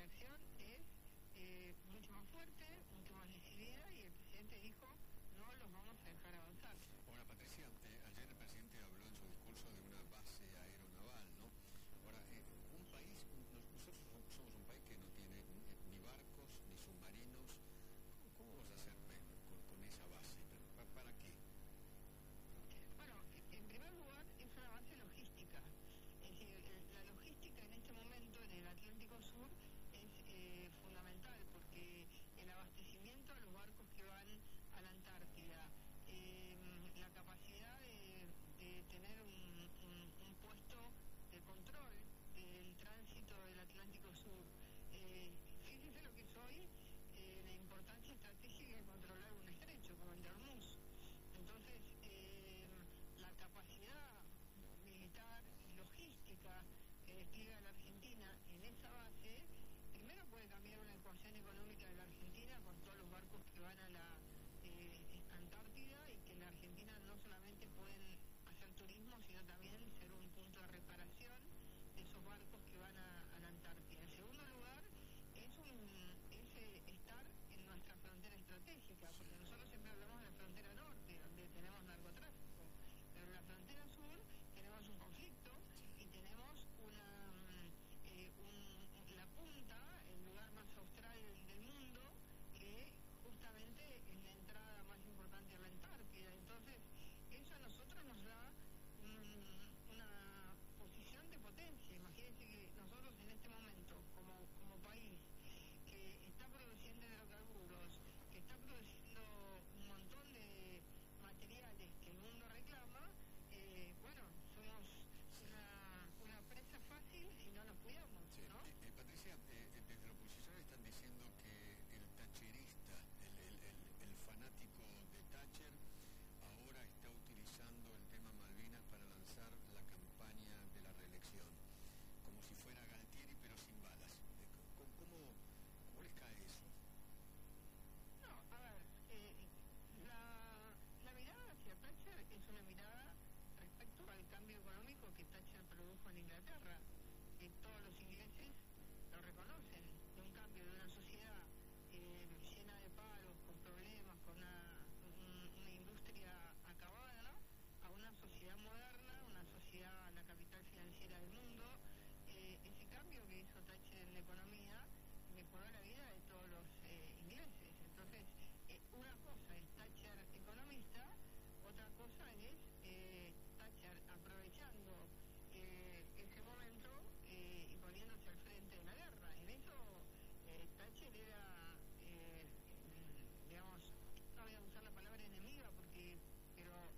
reacción es mucho más fuerte, mucho más decidida, y el presidente dijo, no los vamos a dejar avanzar. Ahora, Patricia, ayer el presidente habló en su discurso de una base aeronaval, ¿no? Ahora, nosotros somos un país que no tiene ni barcos, ni submarinos. ¿Cómo vas a hacer con esa base? ¿Para qué? Bueno, en primer lugar, es una base logística. Es decir, la logística en este momento en el Atlántico Sur es fundamental, porque el abastecimiento a los barcos que van a la Antártida, la capacidad de tener un puesto de control del tránsito del Atlántico Sur. Fíjense lo que es hoy la importancia estratégica de controlar un estrecho como el de Hormuz. Entonces, la capacidad militar y logística que despliega la Argentina en esa base, primero puede cambiar una ecuación económica de la Argentina con todos los barcos que van a la Antártida, y que en la Argentina no solamente pueden hacer turismo, sino también ser un punto de reparación de esos barcos que van a la Antártida. En segundo lugar, es estar en nuestra frontera estratégica, porque nosotros siempre hablamos de la frontera norte, donde tenemos narcotráfico, pero en la frontera sur tenemos un conflicto y tenemos la punta, el lugar más austral del mundo, que justamente es la entrada más importante a la Antártida. Entonces, eso a nosotros nos da una posición de potencia. Imagínense que nosotros en este momento, como país, que está produciendo hidrocarburos, que está produciendo un montón de materiales que el mundo reclama, bueno, somos una presa fácil si no nos cuidamos, Sí. ¿no? Patricia, desde la oposición están diciendo que el thatcherista, el fanático de Thatcher, ahora está utilizando el tema Malvinas para lanzar la campaña de la reelección, como si fuera Galtieri pero sin balas. ¿Cómo les cae eso? No, a ver, la mirada hacia Thatcher es una mirada respecto al cambio económico que Thatcher produjo en Inglaterra, que todos los ingleses lo reconocen, de un cambio de una sociedad llena de paros, con problemas, con una